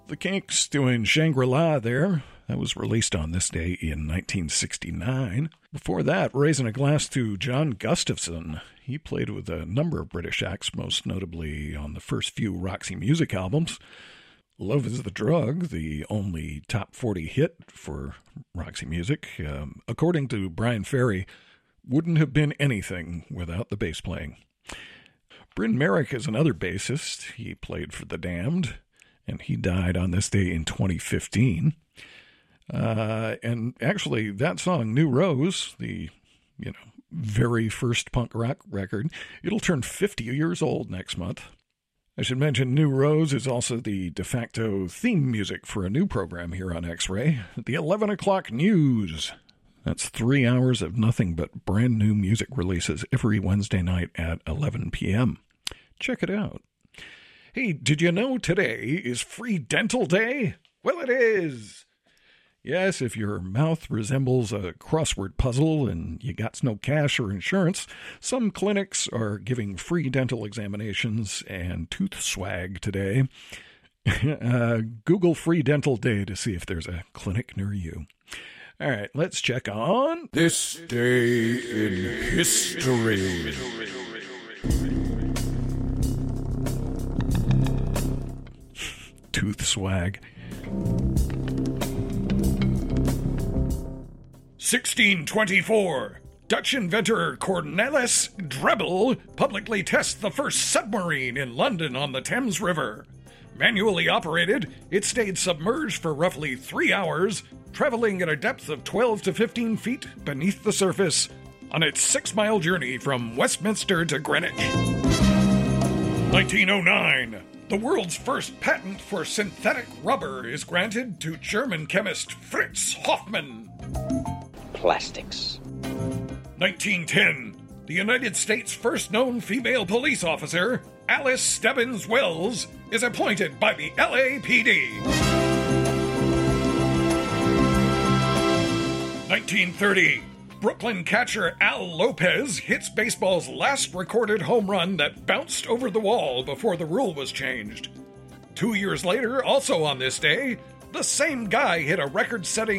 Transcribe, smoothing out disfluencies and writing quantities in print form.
The Kinks doing Shangri-La there. That was released on this day in 1969. Before that, raising a glass to John Gustafson. He played with a number of British acts, most notably on the first few Roxy Music albums. Love is the Drug, the only top 40 hit for Roxy Music, according to Brian Ferry, wouldn't have been anything without the bass playing. Bryn Merrick is another bassist. He played for The Damned, and he died on this day in 2015. And actually, that song, New Rose, the, very first punk rock record, it'll turn 50 years old next month. I should mention New Rose is also the de facto theme music for a new program here on X-Ray, the 11 o'clock news. That's 3 hours of nothing but brand new music releases every Wednesday night at 11 p.m. Check it out. Hey, did you know today is Free Dental Day? Well, it is. Yes, if your mouth resembles a crossword puzzle and you got no cash or insurance, some clinics are giving free dental examinations and tooth swag today. Google Free Dental Day to see if there's a clinic near you. All right, let's check on This Day in History. Tooth swag. 1624. Dutch inventor Cornelis Drebbel publicly tests the first submarine in London on the Thames River. Manually operated, it stayed submerged for roughly 3 hours, traveling at a depth of 12 to 15 feet beneath the surface on its 6-mile journey from Westminster to Greenwich. 1909. The world's first patent for synthetic rubber is granted to German chemist Fritz Hoffmann. Plastics. 1910. The United States' first known female police officer, Alice Stebbins Wells, is appointed by the LAPD. 1930. Brooklyn catcher Al Lopez hits baseball's last recorded home run that bounced over the wall before the rule was changed. 2 years later, also on this day, the same guy hit a record-setting